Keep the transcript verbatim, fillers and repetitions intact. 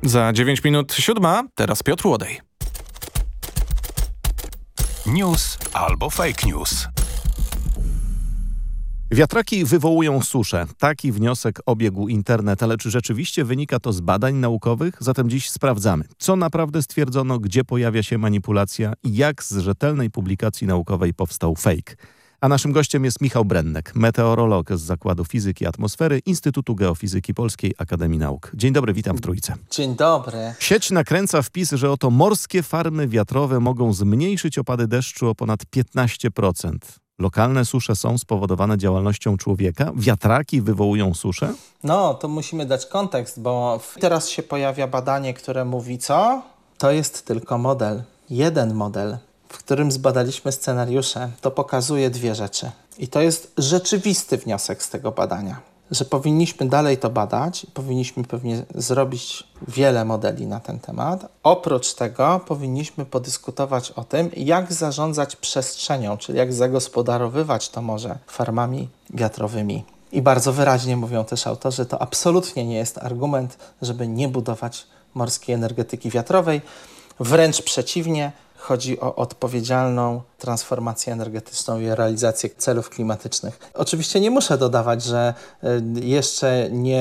Za dziewięć minut siódma, teraz Piotr Łodej. News albo fake news. Wiatraki wywołują suszę. Taki wniosek obiegł internet, ale czy rzeczywiście wynika to z badań naukowych? Zatem dziś sprawdzamy, co naprawdę stwierdzono, gdzie pojawia się manipulacja i jak z rzetelnej publikacji naukowej powstał fake. A naszym gościem jest Michał Brennek, meteorolog z Zakładu Fizyki i Atmosfery Instytutu Geofizyki Polskiej Akademii Nauk. Dzień dobry, witam w Trójce. Dzień dobry. Sieć nakręca wpis, że oto morskie farmy wiatrowe mogą zmniejszyć opady deszczu o ponad piętnaście procent. Lokalne susze są spowodowane działalnością człowieka? Wiatraki wywołują suszę? No, to musimy dać kontekst, bo teraz się pojawia badanie, które mówi co? To jest tylko model. Jeden model, w którym zbadaliśmy scenariusze. To pokazuje dwie rzeczy. I to jest rzeczywisty wniosek z tego badania. Że powinniśmy dalej to badać, powinniśmy pewnie zrobić wiele modeli na ten temat. Oprócz tego powinniśmy podyskutować o tym, jak zarządzać przestrzenią, czyli jak zagospodarowywać to morze farmami wiatrowymi. I bardzo wyraźnie mówią też autorzy, to absolutnie nie jest argument, żeby nie budować morskiej energetyki wiatrowej. Wręcz przeciwnie, chodzi o odpowiedzialną transformację energetyczną i realizację celów klimatycznych. Oczywiście nie muszę dodawać, że jeszcze nie